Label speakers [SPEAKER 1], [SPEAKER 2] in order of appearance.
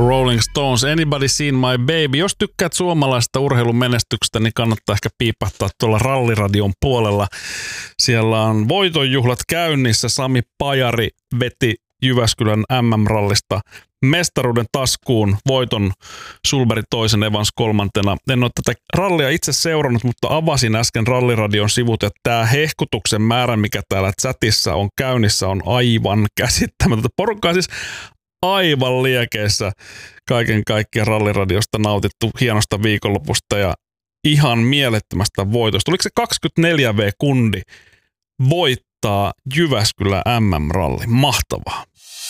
[SPEAKER 1] Rolling Stones, Anybody Seen My Baby. Jos tykkäät suomalaista urheilun menestyksestä, niin kannattaa ehkä piipahtaa tuolla Ralliradion puolella. Siellä on voitonjuhlat käynnissä. Sami Pajari veti Jyväskylän MM-rallista mestaruuden taskuun, voiton Sulberg toisen, Evans kolmantena. En ole tätä rallia itse seurannut, mutta avasin äsken Ralliradion sivut, ja tämä hehkutuksen määrä, mikä täällä chatissa on käynnissä, on aivan käsittämätöntä. Porukkaa siis aivan liekeissä kaiken kaikkiaan Ralliradiosta nautittu hienosta viikonlopusta ja ihan mielettömästä voitosta. Oliko se 24V-kundi voittaa Jyväskylän MM-ralli? Mahtavaa.